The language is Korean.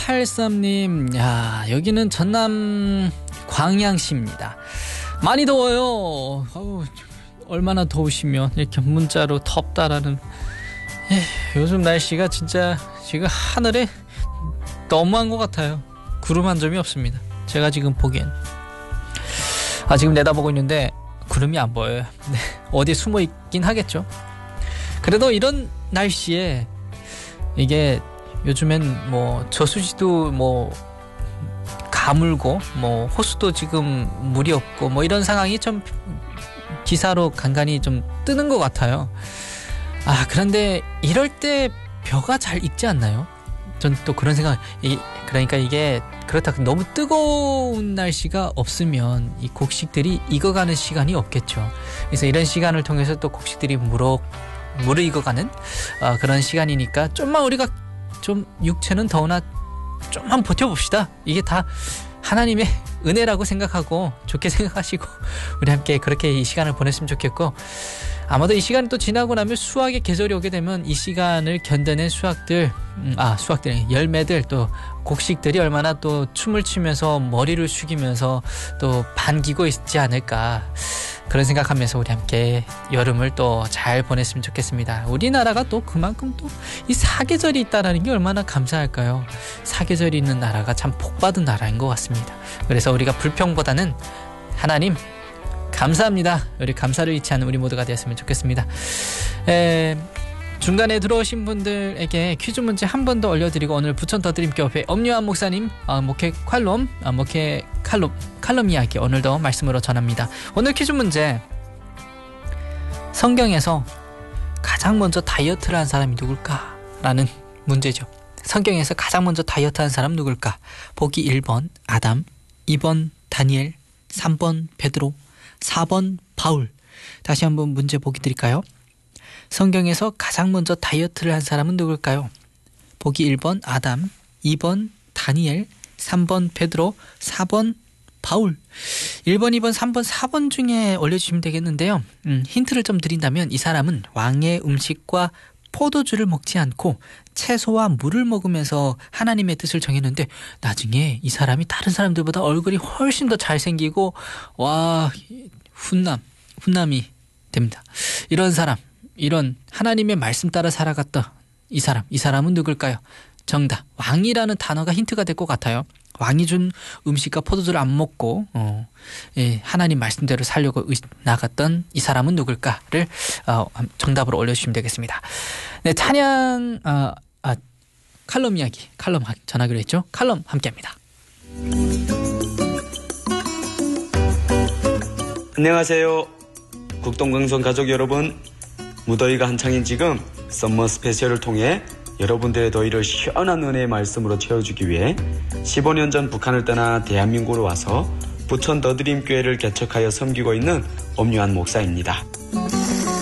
8283님, 야, 여기는 전남 광양시입니다. 많이 더워요. 얼마나 더우시면 이렇게 문자로 덥다라는. 요즘 날씨가 진짜 지금 하늘에 너무한 것 같아요. 구름 한 점이 없습니다. 제가 지금 보기엔. 지금 내다보고 있는데 구름이 안 보여요. 네, 어디에 숨어 있긴 하겠죠. 그래도 이런 날씨에 이게 요즘엔 뭐 저수지도 뭐 가물고 뭐 호수도 지금 물이 없고 뭐 이런 상황이 좀 기사로 간간히 좀 뜨는 것 같아요. 그런데 이럴 때 벼가 잘 익지 않나요? 전 또 그런 생각, 그러니까 이게 그렇다고 너무 뜨거운 날씨가 없으면 이 곡식들이 익어가는 시간이 없겠죠. 그래서 이런 시간을 통해서 또 곡식들이 무르익어가는 그런 시간이니까 좀만 우리가 좀 육체는 더우나 좀만 버텨봅시다. 이게 다 하나님의 은혜라고 생각하고 좋게 생각하시고 우리 함께 그렇게 이 시간을 보냈으면 좋겠고, 아마도 이 시간이 또 지나고 나면 수확의 계절이 오게 되면 이 시간을 견뎌낸 수확들, 열매들, 또 곡식들이 얼마나 또 춤을 추면서 머리를 숙이면서 또 반기고 있지 않을까, 그런 생각하면서 우리 함께 여름을 또 잘 보냈으면 좋겠습니다. 우리나라가 또 그만큼 또 이 사계절이 있다는 게 얼마나 감사할까요? 사계절이 있는 나라가 참 복받은 나라인 것 같습니다. 그래서 우리가 불평보다는 하나님 감사합니다. 우리 감사를 잃지 않는 우리 모두가 되었으면 좋겠습니다. 중간에 들어오신 분들에게 퀴즈 문제 한 번 더 올려드리고, 오늘 부천 더드림교회 엄유한 목사님 목회 칼럼 이야기 오늘도 말씀으로 전합니다. 오늘 퀴즈 문제, 성경에서 가장 먼저 다이어트를 한 사람이 누굴까? 라는 문제죠. 성경에서 가장 먼저 다이어트 한 사람 누굴까? 보기 1번 아담, 2번 다니엘, 3번 베드로, 4번 바울. 다시 한번 문제 보기 드릴까요? 성경에서 가장 먼저 다이어트를 한 사람은 누굴까요? 보기 1번 아담, 2번 다니엘, 3번 베드로, 4번 바울. 1번, 2번, 3번, 4번 중에 올려주시면 되겠는데요. 힌트를 좀 드린다면 이 사람은 왕의 음식과 포도주를 먹지 않고 채소와 물을 먹으면서 하나님의 뜻을 정했는데, 나중에 이 사람이 다른 사람들보다 얼굴이 훨씬 더 잘생기고 훈남이 됩니다. 이런 사람, 이런 하나님의 말씀 따라 살아갔던 이 사람은 누굴까요? 정답, 왕이라는 단어가 힌트가 될 것 같아요. 왕이 준 음식과 포도주를 안 먹고 하나님 말씀대로 살려고 나갔던 이 사람은 누굴까를 정답으로 올려주시면 되겠습니다. 네, 찬양 칼럼 이야기, 칼럼 전하기로 했죠. 칼럼 함께합니다. 안녕하세요. 국동강성 가족 여러분, 무더위가 한창인 지금 썸머 스페셜을 통해 여러분들의 더위를 시원한 은혜의 말씀으로 채워주기 위해 15년 전 북한을 떠나 대한민국으로 와서 부천 더드림교회를 개척하여 섬기고 있는 엄유한 목사입니다.